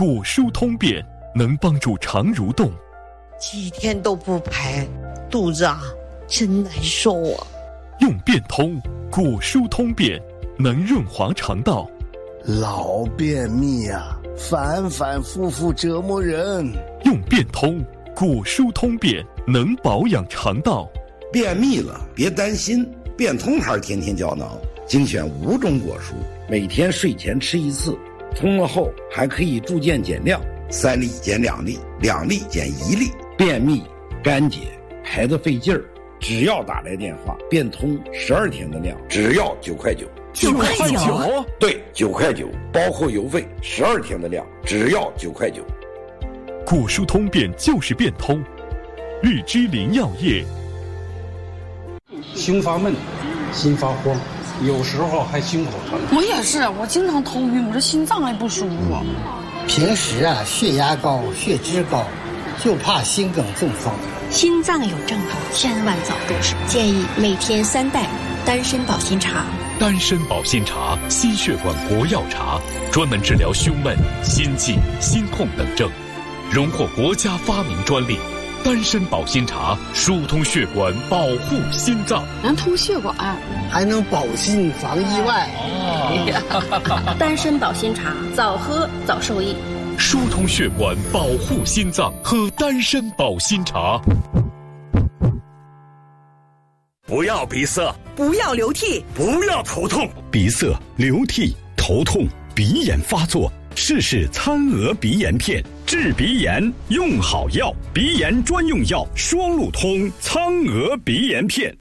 果舒通便能帮助肠蠕动。 几天都不排，肚子真难受啊。 用便通果舒通便能润滑肠道。 老便秘反反复复折磨人。 用便通果舒通便能保养肠道。 便秘了别担心，便通牌天天胶囊精选5种果蔬，每天睡前吃1次，冲了后还可以逐渐减量，3粒减2粒，2粒减1粒。便秘干结排得费劲儿，只要打来电话，便通12天的量，只要9块9。 9块9？ 对，9块9，包括邮费，12天的量，只要9块9。 果舒通便就是便通，绿芝林药业。 心发闷，心发慌，有时候还心口疼。 我也是，我经常头晕，我这心脏还不舒服。 平时血压高，血脂高，就怕心梗中风。 心脏有症候，千万早重视。建议每天3袋丹参保心茶。 丹参保心茶，心血管国药茶，专门治疗胸闷、心悸、心痛等症，荣获国家发明专利。丹参保心茶疏通血管，保护心脏， 能通血管， 还能保心防意外。 丹参保心茶，早喝早受益。 疏通血管，保护心脏，喝丹参保心茶。 不要鼻塞， 不要流涕， 不要头痛。 鼻塞、流涕、头痛、鼻炎发作，试试餐鹅鼻炎片，治鼻炎用好药，鼻炎专用药双路通苍鹅鼻炎片。